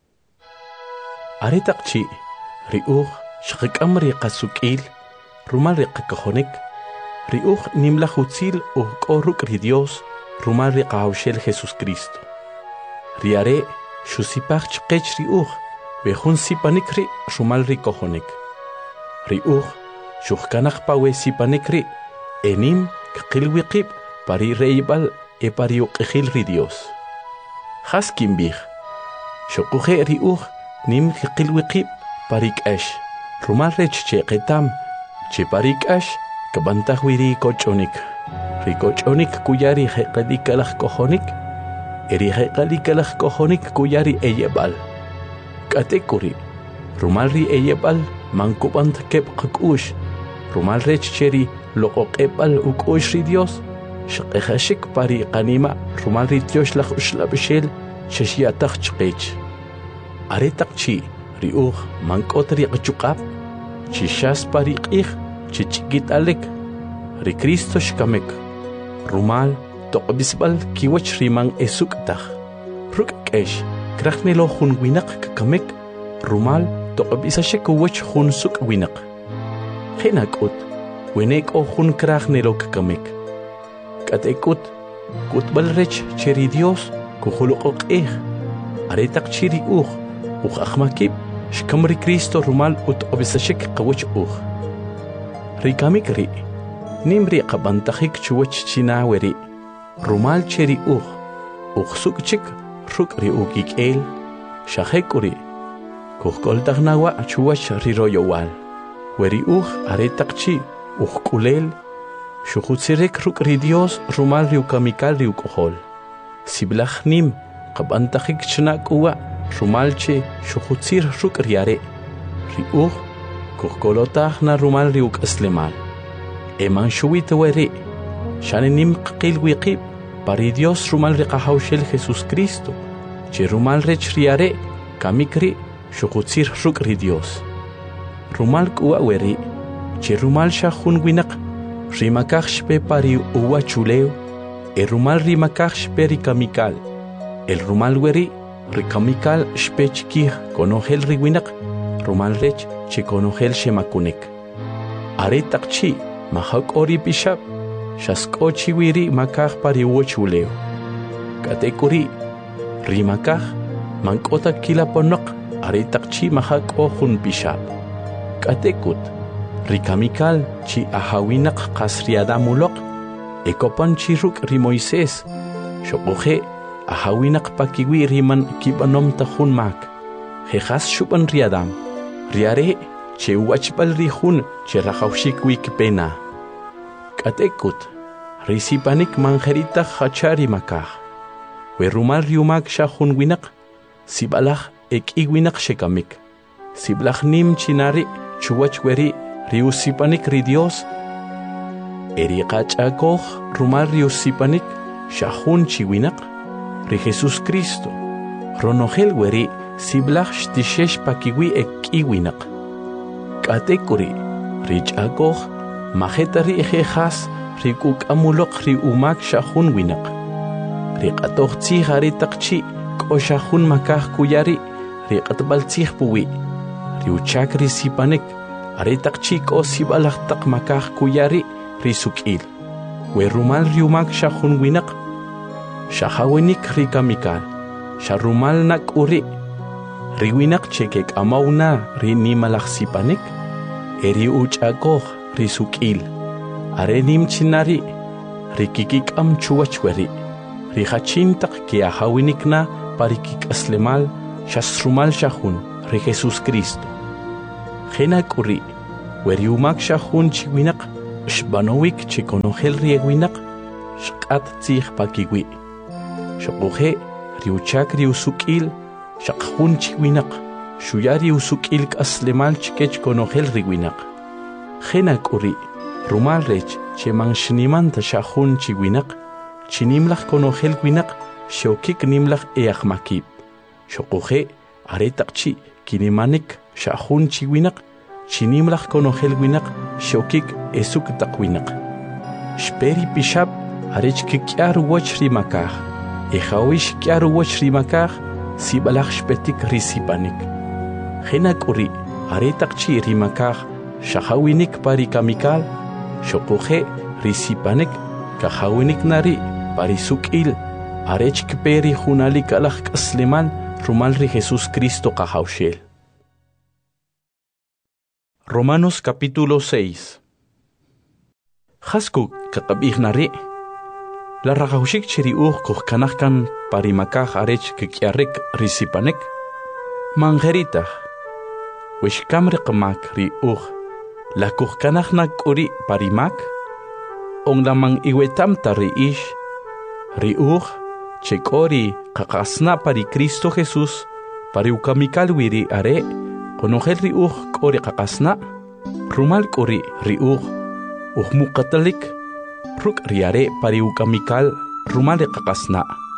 Aretaqchi riuh shqakam riqasukil rumal riqakohonik riuh nimla hutzil uh qoruk ri Dios rumal riqahawshel Jesus Cristo riare shusipach chqech riuh behun sipanik ri rumal riqohonik riuh shuhkanaq pawe sipanik ri enim qilwiqib pari reibal e pari uqihil ri Dios haskim bih shoquhe riuh nim qilwiqib parik ash rumal rech cheqetam che parik ash kabantahwiri kochonik rikochonik kuyari heqadikalaj kohonik eri heqadikalaj kohonik kuyari eyebal katekuri rumal ri eyebal mankubant kep qakush rumal rech cheri loqoqebal ukush ri Dios shqehashik pari qanima rumal ri Dios laj ushlabshel shashiataq chqech aretaqchi riuh mankotri qachuqab chishas pari qih chichigit alek ri Cristo shkamek rumal toqbisbal kiwach riman esuktaj ruk kesh kraqnelo hun winaq kamek rumal toqbisashek wach hun suk winaq khinakut wenek o hun kraqnelo kamek katekut kutbal rech cheri Dios kukhuluq eh aretaq chiri uh uh akhmakib shkamri Cristo rumal utqbisashek qawach uh rikamik ri nimri qabantakhik chuwach chinaweri rumal cheri uh uqsuk chik ruk ri ukik'el shahekuri kuhkol dagnawa chuwach ri royowal weri uh aretaqchi uh kulel shuhutsirek ruk ri Dios rumal ri ukamikal ri ukohol siblach nim qabantakhik chnakuwa rumal che shuhutsir ruk riare ri uh kuhkolotah na rumal ri ukaslemal eman shuwit weri shanenim qil wiqib pari Dios rumal riqahawshel Jesus Cristo che rumal rech riare kamikri shuqutsir ruk ri Dios rumal kuwa weri che rumal shahun winaq rimakaj shpe pari uwa chuleo e rumal rimakaj shpe rikamikal el rumal weri rikamikal shpe chkih konohel ri winaq rumal rech che konohel shemakunek aretaqchi mahak ori bishab shaskochi wiri makaj pari wochuleo katekuri rimakaj mankota kilaponok aretaqchi mahak ohun bishab katekut rikamikal chi ahawinaq qasriadamulok ekopan chiruk ri Moisés shoqoje ahawinaq pakiwi riman kibanom tahun mak jejas shuban riadam riare che wachbal rihun che rajawshik wikpena katekut risipanik manjerita hachari makaj we rumal riumak shahun winaq sibalaj eki winaq shekamik siblaj nim chinari chuwach weri riusipanik ri Dios eri qachakoj rumal riusipanik shahun chiwinaq ri Jesus Cristo ronogel weri siblaj shtishesh pakiwi eki winaq katekuri richakoj majetari ejejas rikuk amulok ri umak shahun winaq riqatoj tzij aretaqchi k'oshahun makaj kuyari riqatbal tzij puwi riuchak risipanik aretaqchi k'o sibalaj taq makaj kuyari risuk'il we rumal riumak shahun winaq shahawinik rikamikal sharumal nak'uri riwinaq chekek amawna rinimalaj sipanik eri uchakoj risuk'il arenim chinari rikikik'am chuwach weri rijachintaq ki ahawinikna parikik aslemal shasrumal shahun ri Jesus Cristo. Gena kuri, weriumak shahun chiwinak, shbanowik chikonogel riewinak, shkat tzih pakiwi. Shokohe riuchak riusukil, shakhun chiwinak, shuyari usukil kaslemal chikech konogel riwinak. Gena kuri, rumal rech chemang shnimanta shahun chiwinak, chinimlach konogel winak, shokik nimlach eachmakib. Shokohe aretakchi kinimanik shahun chiwinak, chinimlach konogel winak, shokik esuk takwinak. Shperi pishab arech kikyar wach rimakah, echawish kyar wach rimakah, sibalach shpetik risipanik. Gena kuri aretakchi rimakah, shahawinik pari kamikal, shokohe risipanik, kahawinik nari pari sukil, arech kperi hunalik alach kaslemal, rumalri Jesus Cristo kahaushel. Romanos capítulo seis. Hasku kakabih nari. La ragaushik chiri uh kuh kanahkan parimakah arech kikyarek risipanek. Mangeritah. Wish kamre kamak ri uh. La kuh kanahnak uri parimak. Ong lamang iwetam tari ish. Ri uh. Chekori kakasna pari Cristo Jesus. Pari ukamikal wiri are. Konogel ri uh kori kakasna. Rumal kori ri uh. Uhmu katalik. Ruk riare pari ukamikal. Rumal kakasna.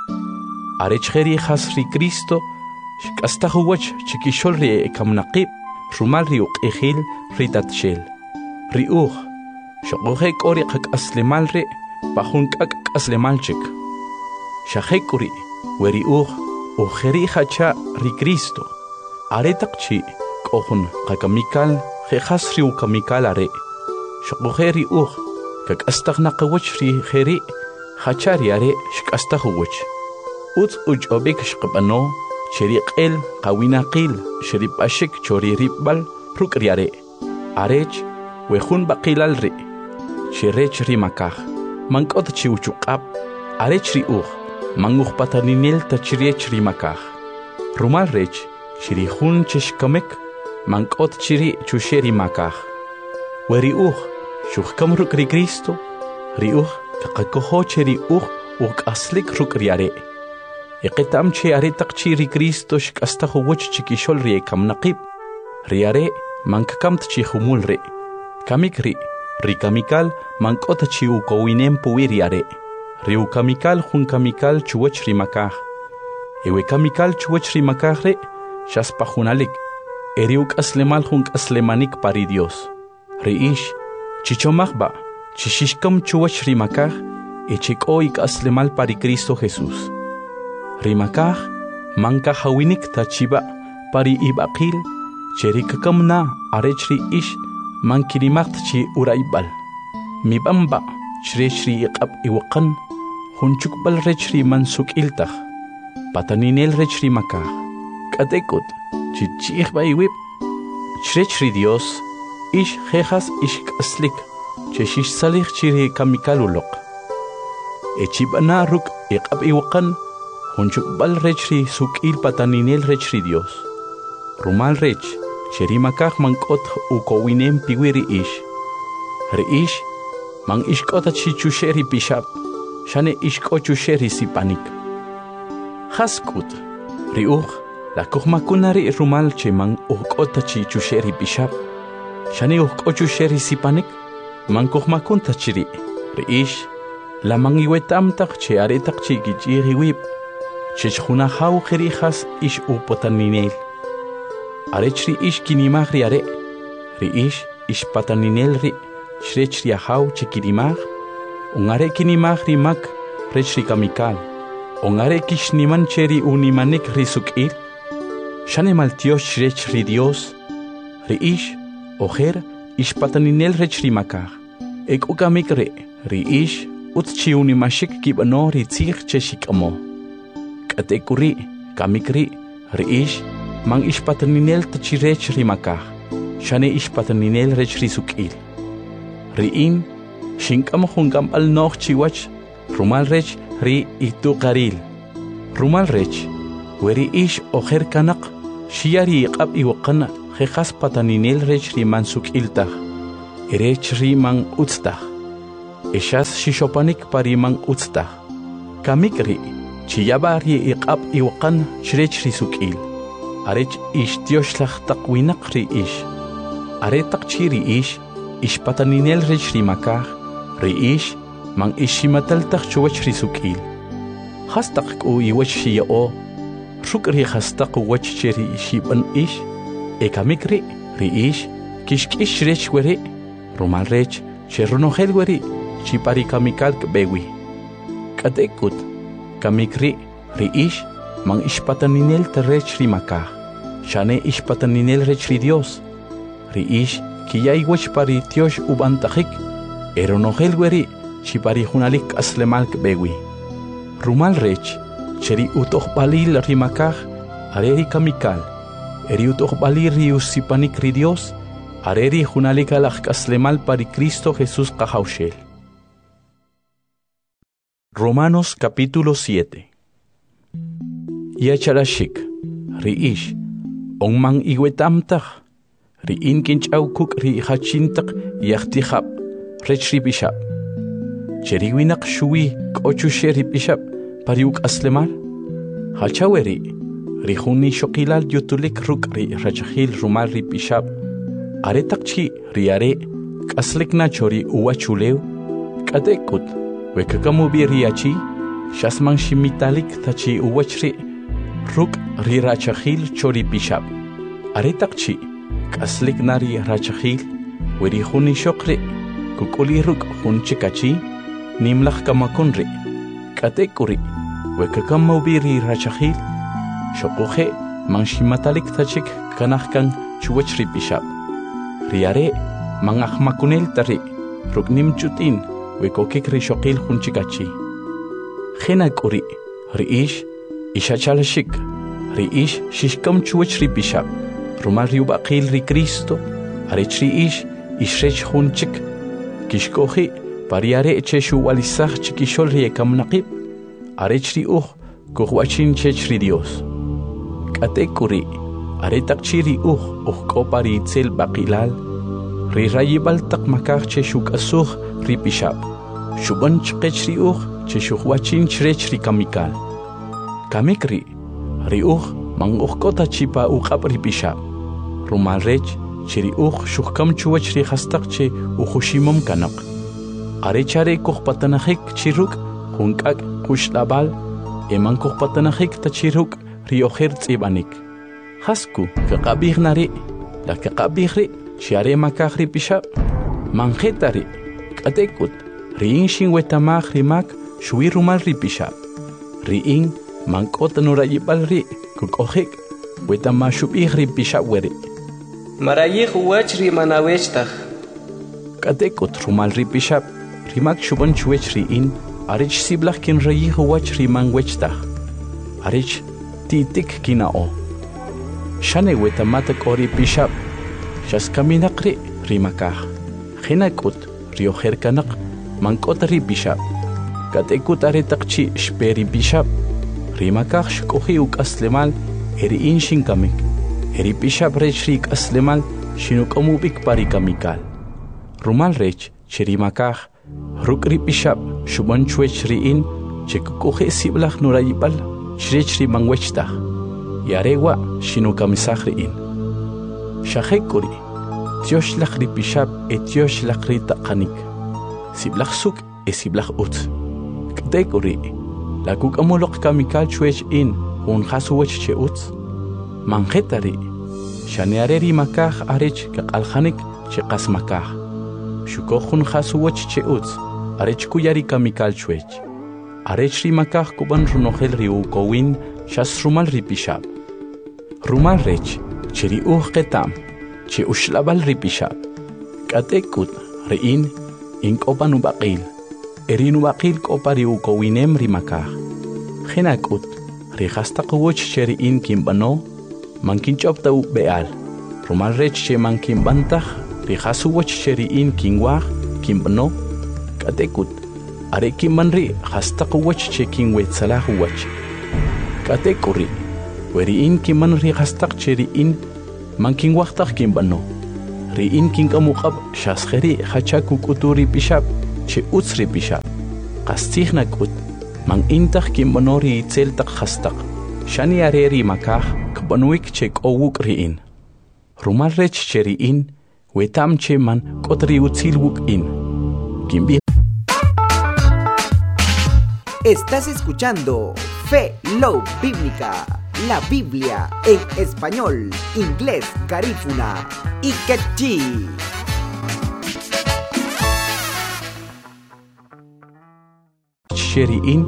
Are cheri has ri Cristo. Shkasta huwach chikishol ri ekamnaqib. Rumal ri uk ejil ritat shel. Ri uh. Shokohe kori kakaslemal ri. Pahun kak kaslemal chik. Shahekuri, weri uh, ujeri hacha ri Cristo. Aretakchi, kohun kakamikal, jejas ri ukamikal are. Shokogeri uh, kak astagnakawach ri jeri, hachari are, shkastahuwach. Uts uj obek shkabano, cheriqel, kawinaqil, sheripashik chori ripbal, rukriare. Arech, wehun bakilal ri. Sherech rimakah, mankot chi uchukab, arech ri uh. Manguh pataninel ta chiriech rimakah. Rumal rech, chirihun cheshkamek, mankot chiri chusheri makah. Weri uh, shuhkam ruk ri Cristo, ri uh, kakakoho cheri uh, uk aslik ruk riare. Eketam che aretak chiri Cristo shkastahu wach chikishol ri ekam naqib. Riare, mankakam tchihumul re. Kamik ri, ri kamikal, mankot chi ukowinem puwi riare. Riu kamikal hun kamikal chuwach rimakah. Ewe kamikal chuwach rimakah re, shaspahunalik. Eriuk aslemal hun aslemanik pari Dios. Reish, chichomachba, chishishkam chuwach rimakah, echikoik aslemal pari Cristo Jesus. Rimakah, manka hawinik tachiba, pari ibakil, cherikakam na arechri ish, mankirimacht chi uraibal. Mibamba, Shri iqab iwakan, hunchuk bal rechri mansuk iltah, pataninel rechri makah, katekut, chichich ba iwip, Shri Dios, ish jejas ish kaslik, cheshish salih chiri kamikalulok. Echibana ruk iqab iwakan, hunchuk bal rechri sukil pataninel rechri Dios. Rumal rech, cheri makah mankot ukowinem piwiri ish. Reish, Mang ishkota chi chusheri pishap, shane ishko chusheri sipanik. Haskut, riuch, la kuhmakunari rumal che mang uhkota chi chusheri pishap, shane uhko chusheri sipanik, mang kuhmakunta chiri, riish, la mang iwetamtak che aretak chi gichiri wip, chechhuna hau kerijas ish upotaninel. Arechri ish kinimagri are, riish, ish pataninel ri. Shrech riahau chikirimag, ungare kinimag rimak, rech rikamikal, ungare kishniman cheri unimanik risukir, shane maltios shrech ri Dios, riish, ojer, ishpataninel rech rimakag, ek ukamik re, riish, utchi unimashik kibano ritzig cheshikamo. Katekuri, kamikri, riish, mang ishpataninel tachirech rimakag, shane ishpataninel rech risukir. Riin, shinkam hungam al noch chiwach, rumal rech ri itu karil. Rumal rech, weri ish ojer kanak shiyari iqab iwaqana jejas pataninel rech riman sukiltaj erech riman utstaj eshas shishopanik pariman utstaj kamikri chiyabari iqab iwaqan shrech risukil arech ish dioshlaj taqwinak ri ish are taqchiri ish ish pataninel rech rimakaj ri ish man ishimataltaj chuwach risukil hastaq ku iwach shiyao ruk ri hastaq wach cheri ishiban ish ekamikri ri ish kishkish rech weri rumal rech cherronogel weri chipari kamikal bewi katekut kamikri ri ish man ishpataninel terrech rimakaj shane ishpataninel rech ri Dios ri ish kiyay wach pari tiosh ubantajik eronogel weri chipari junalik aslemal bewi rumal rech cheri utoh balil rimakaj areri kamikal eri utoh balir riusipanik ri Dios areri junalik alaj aslemal pari Cristo Jesús qajaushel. Romanos capítulo siete. Yacharashik ri ish onman iwetamtaj ri inkinch'aw kuk ri hachintaq yaqtijab rech ri bishab cheri winaq shuwi k'ochushe ri bishab pariuk aslemal hachaweri ri juni shoqilal yutulik ruk ri rachajil rumal ri bishab aretaqchi ri are k'aslikna chori uwachulew k'atekut wekakamu biriachi shasman shimitalik tachi uwachri ruk ri rachajil chori bishab aretaqchi k'aslikna ri rachajil weri juni shoqri kukuli ruk junchikachi nimlaj kamakunri k'atekuri wekakamu biri rachajil shoquje manshimatalik tachik kanajkan chuwachri bishab riare mangajmakunel tari ruknim chutin wekokik ri shoqil junchikachi jena kuri ri ish ishachalashik ri ish shishkam chuwachri bishab rumal ri ubaqil ri Cristo arech ri ish ishrech junchik kishkoji pariare cheshu walisaj chikishol ri ekamnaqib arech ri uj kuhuachin chech ri Dios k'atekuri aretaqchi ri uj uj k'opari itzel baqilal ri rayibal taq makaj cheshu k'asuj ri bishab shuban chqech ri uj cheshu huachin chrech ri kamikal kamikri ri uj man uj k'ota chipa uqab ri bishab rumal rech chiri uj shujkam chuwach ri hastaq che ujushimam kanaq arechare kuj patanajik chiruk junk'ak qushlabal eman kuj patanajik tachiruk ri ojer tz'ibanik hasku kaqabij nari la kaqabij ri shiare makaj ri bishab manjeta ri k'atekut ri in shin wetamaj ri mak shwi rumal ri bishab ri in man k'ota nurayibal ri kuk'ojik wetama shub'ij ri bishab weri marayij uwach ri manawechtaj k'atekut rumal ri bishab ri mak shuban chuwech ri in arech siblaj kin rayij uwach ri man wechtaj arech titik kinao shane wetamata k'ori bishab shaskaminaq ri rimakaj jena k'ut ri ojer kanaq man k'ota ri bishab k'atekut aretaqchi xperi bishab rimakaj xk'uji uk'aslemal eri in shinkamik eri bishab rech ri k'aslemal xinuk'omub'ik pari kamikal rumal rech cherimakaj ruk' ri bishab xuban chuwech ri in chekuk'uji siblaj nurayib'al chrech ri manwechtaj yarewa xinukamisaj ri in xajek'uri tioxlaj ri bishab e tioxlaj ri taqanik siblaj suk e siblaj utz k'tek'uri la kuk'amuloq kamikal chuwech in jun jasuwech che utz manjeta ri xane are ri makaj arech kaq'aljanik che qas makaj xukoj jun jasuwech che utz arech kuyari kamikal chuwech arech ri makaj kuban runojel ri ukowin xas rumal ri bishab rumal rech cheri uj qetam che uxlabal ri bishab k'atekut ri in ink'opa nub'aqil eri nub'aqil k'opa ri ukowinem ri makaj jena k'ut ri hastaq uwach che ri in kinb'ano man kinch'opta ub'e'al rumal rech che man kinb'antaj ri jas uwach che ri in kinwaj kinb'ano k'atekut are kinb'an ri hastaq uwach che kinwetsalaj uwach k'atek'uri weriin kiman riqastaq cheriin mankin waqtaq kinbano riin kinkamuqab shaskheri khachaku kuturi pishab che utsri pishab qastihna kut man intaq kinbanori itseltaq khastaq shani areri makah kbanuik che kowuk riin rumal rech cheriin wetam che man kotri utsilwuk in kimbi. Estás escuchando Fe Love Bíblica, la Biblia en español, inglés, garífuna y quechí. Sheri'in